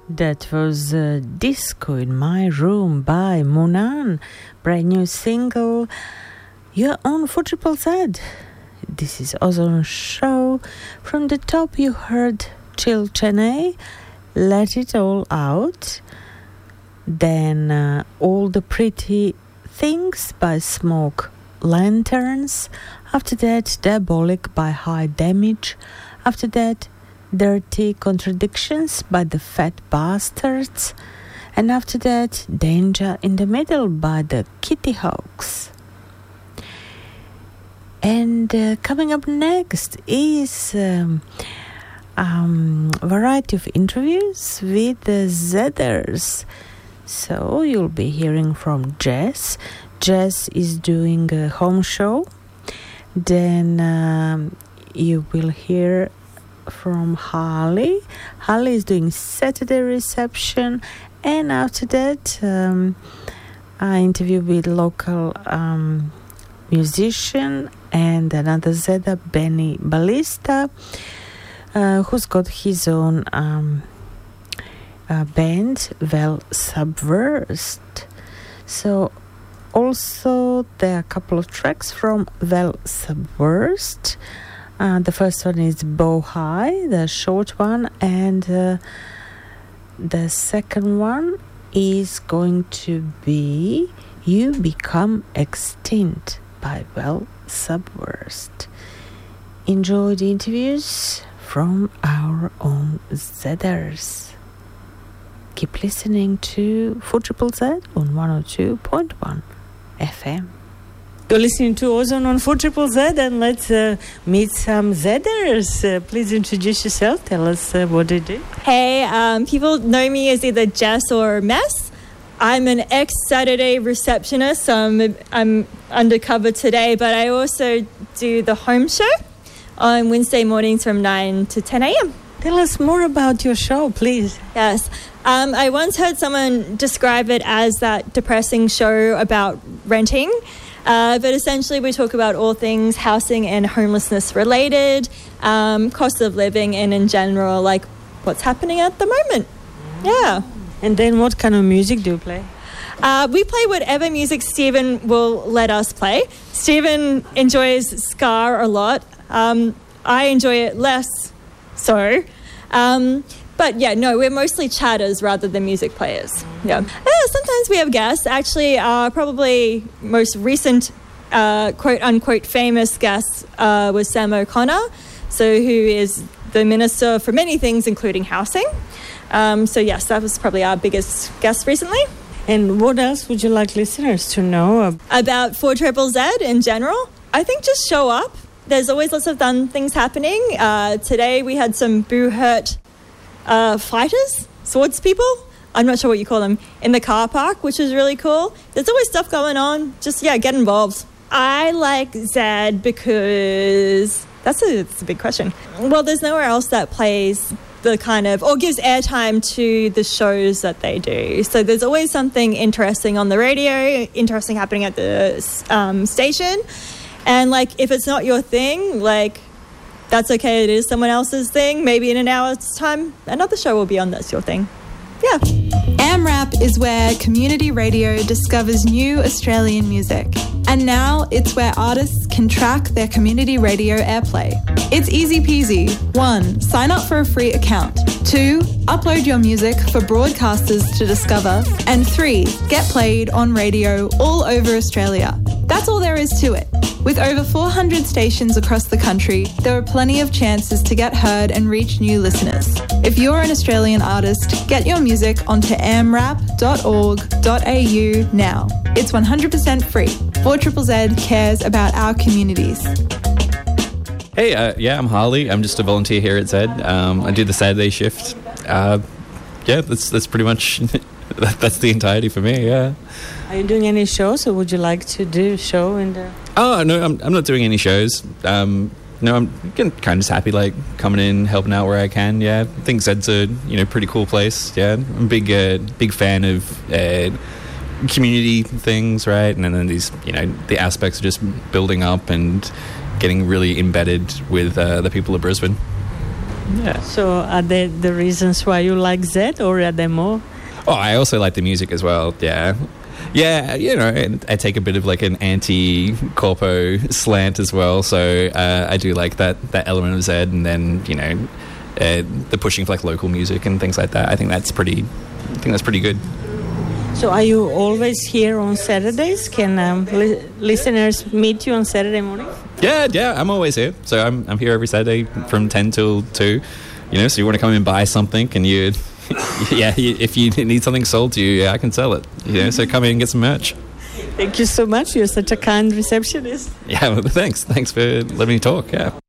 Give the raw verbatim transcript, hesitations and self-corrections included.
That was uh, Disco in My Room by Munan, brand new single. You're on four triple Z. This is Ozone Show. From the top you heard Chill Cheney, Let It All Out. Then uh, All the Pretty Things by Smoke Lanterns. After that, Diabolic by High Damage. After that, Dirty Contradictions by the Fat Bastards. And after that, Danger in the Middle by the Kitty Hawks. And uh, coming up next is um, um, a variety of interviews with the Zeders. So you'll be hearing from Jess. Jess is doing a home show. Then um, you will hear from Harley. Harley is doing Saturday reception, and after that um, I interview with local um, musician and another Zeda, Benny Ballista, uh, who's got his own um, uh, band, Well Subversed. So also there are a couple of tracks from Well Subversed. Uh, the first one is Bow High, the short one, and uh, the second one is going to be You Become Extinct by Well Subversed. Enjoy the interviews from our own Zeders. Keep listening to four triple Z on one oh two point one F M. You're listening to Ozone on four triple Z, and let's uh, meet some Zeders. Uh, please introduce yourself. Tell us uh, what you do. Hey, um, people know me as either Jess or Mess. I'm an ex-Saturday receptionist, so I'm, I'm undercover today, but I also do the home show on Wednesday mornings from nine to ten a.m. Tell us more about your show, please. Yes. Um, I once heard someone describe it as that depressing show about renting. Uh, but essentially we talk about all things housing and homelessness related, um, cost of living, and in general, like what's happening at the moment. Yeah. And then what kind of music do you play? Uh, we play whatever music Stephen will let us play. Stephen enjoys ska a lot. Um, I enjoy it less so. Um, but yeah, no, we're mostly chatters rather than music players. Yeah. yeah sometimes we have guests. Actually, uh, probably most recent uh, quote-unquote famous guest uh, was Sam O'Connor, so who is the Minister for many things, including housing. Um, so yes, that was probably our biggest guest recently. And what else would you like listeners to know? About four triple Z in general? I think just show up. There's always lots of fun things happening. Uh, today we had some Boo Hurt uh, fighters, swords people, I'm not sure what you call them, in the car park, which is really cool. There's always stuff going on. Just, yeah, get involved. I like Zed because that's a, that's a big question. Well, there's nowhere else that plays the kind of, or gives airtime to the shows that they do. So there's always something interesting on the radio, interesting happening at the um, station. And, like, if it's not your thing, like, that's okay. It is someone else's thing. Maybe in an hour's time, another show will be on that's your thing. Yeah. AmRap is where community radio discovers new Australian music. And now it's where artists can track their community radio airplay. It's easy peasy. One, sign up for a free account. Two, upload your music for broadcasters to discover. And three, get played on radio all over Australia. That's all there is to it. With over four hundred stations across the country, there are plenty of chances to get heard and reach new listeners. If you're an Australian artist, get your music onto amrap dot org dot a u now. It's one hundred percent free. four triple Z cares about our communities. Hey, uh, yeah, I'm Harley. I'm just a volunteer here at Zed. Um, I do the Saturday shift. Uh, yeah, that's that's pretty much that's the entirety for me. Yeah. Are you doing any shows, or would you like to do a show in the? Oh no, I'm I'm not doing any shows. Um, no, I'm kind of just happy, like coming in, helping out where I can. Yeah, I think Zed's a you know pretty cool place. Yeah, I'm a big uh, big fan of uh, community things, right? And then these you know the aspects of just building up and getting really embedded with uh, the people of Brisbane. Yeah. So are they the reasons why you like Zed, or are there more? Oh, I also like the music as well. Yeah. Yeah, you know, and I take a bit of like an anti-corpo slant as well. So uh, I do like that, that element of Zed, and then, you know, uh, the pushing for like local music and things like that. I think that's pretty, I think that's pretty good. So are you always here on Saturdays? Can um, li- listeners meet you on Saturday morning? Yeah, yeah, I'm always here. So I'm I'm here every Saturday from ten till two. You know, so you want to come and buy something, and you, yeah, you, if you need something sold to you, yeah, I can sell it. You know, so come in and get some merch. Thank you so much. You're such a kind receptionist. Yeah, well, thanks. Thanks for letting me talk. Yeah.